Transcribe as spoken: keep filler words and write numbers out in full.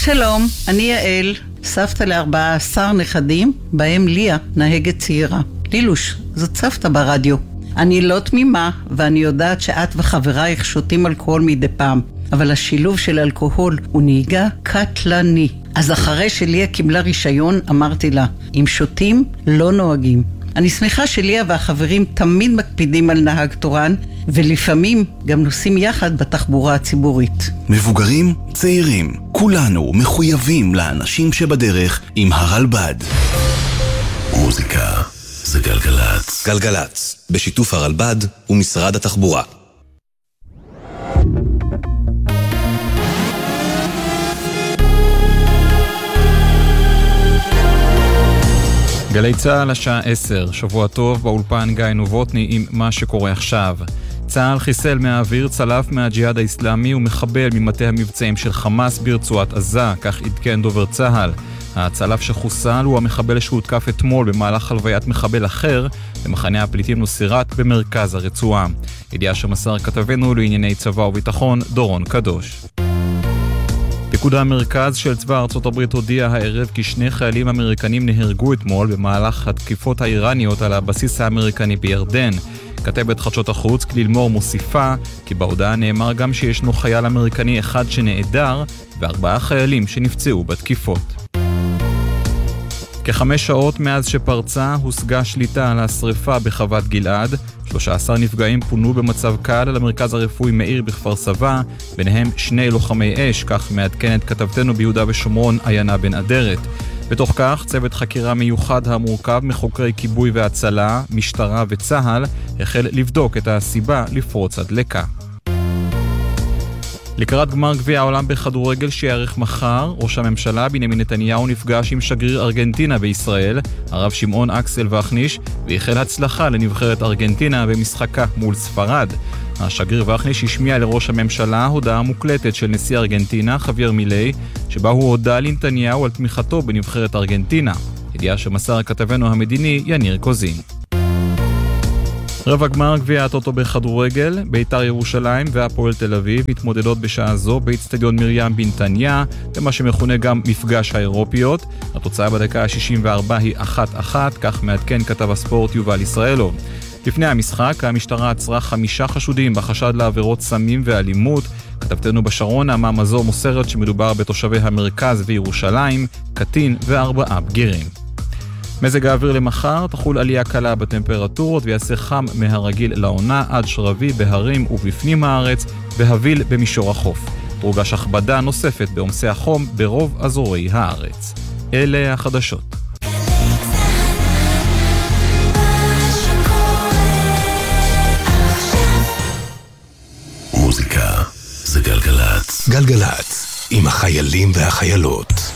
שלום, אני יעל, סבתא לארבעה עשר נכדים, בהם ליה, נהגת צעירה. לילוש, זאת סבתא ברדיו. אני לא תמימה, ואני יודעת שאת וחברייך שותים אלכוהול מדי פעם, אבל השילוב של אלכוהול הוא נהיגה קטלני. אז אחרי שליה קיבלה רישיון, אמרתי לה, אם שותים, לא נוהגים. אני שמחה שליה והחברים תמיד מקפידים על נהג תורן, ולפעמים גם נוסעים יחד בתחבורה הציבורית. מבוגרים, צעירים, כולנו מחויבים לאנשים שבדרך עם הרלב"ד. מוזיקה זה גלגלץ. גלגלץ, בשיתוף הרלב"ד ומשרד התחבורה. גלי צהל השעה עשר, שבוע טוב, באולפן גיא נובוטני עם מה שקורה עכשיו. צהל חיסל מהאוויר צלף מהג'יהאד האסלאמי ומחבל ממטה המבצעים של חמאס ברצועת עזה, כך עדכן דובר צהל. הצלף שחוסל הוא המחבל שהותקף אתמול במהלך הלוויית מחבל אחר במחנה הפליטים נוסירת במרכז הרצועה. ידיעה שמסר כתבנו לענייני צבא וביטחון דורון קדוש. פיקוד המרכז של צבא ארצות הברית הודיע הערב כי שני חיילים אמריקנים נהרגו אתמול במהלך התקיפות האיראניות על הבסיס האמריקני בירדן. כתבת חדשות החוץ כליל מור מוסיפה כי בהודעה נאמר גם שישנו חייל אמריקני אחד שנעדר וארבעה חיילים שנפצעו בתקיפות. כחמש שעות מאז שפרצה הושגה שליטה על השריפה בחוות גלעד. שלושה עשר נפגעים פונו במצב קל למרכז הרפואי מאיר בכפר סבא, ביניהם שני לוחמי אש, כך מעדכנת כתבתנו ביהודה ושומרון עיינה בן אדרת. בתוך כך צוות חקירה מיוחד המורכב מחוקרי כיבוי והצלה, משטרה וצהל החל לבדוק את הסיבה לפרוץ הדלקה. לקראת גמר גביע העולם בכדורגל שיערך מחר, ראש הממשלה בנימין נתניהו נפגש עם שגריר ארגנטינה בישראל, הרב שמעון אקסל וחניש, ואיחל הצלחה לנבחרת ארגנטינה במשחקה מול ספרד. השגריר וחניש השמיע לראש הממשלה הודעה מוקלטת של נשיא ארגנטינה, חווייר מילי, שבה הוא הודע לנתניהו על תמיכתו בנבחרת ארגנטינה. ידיעה שמסר כתבנו המדיני יניר קוזין. רבע גמר גביע הטוטו בכדורגל, בית"ר ירושלים והפועל תל אביב מתמודדות בשעה זו באצטדיון מרים בנתניה, במה שמכונה גם מפגש האירופיות. התוצאה בדקה ה-שישים וארבע היא אחת אחת, כך מעדכן כתב הספורט יובל ישראלוב. לפני המשחק, המשטרה עצרה חמישה חשודים בחשד לעבירות סמים ואלימות. כתבתנו בשרון, נעמה מזור מוסרת שמדובר בתושבי המרכז וירושלים, קטין וארבעה בגירים. מזג האוויר למחר, תחול עלייה קלה בטמפרטורות ויעשה חם מהרגיל לעונה עד שרבי בהרים ובפנים הארץ, והביל במישור החוף. תורגש הכבדה נוספת בעומסי החום ברוב אזורי הארץ. אלה החדשות. מוזיקה זה גלגלץ. גלגלץ עם החיילים והחיילות.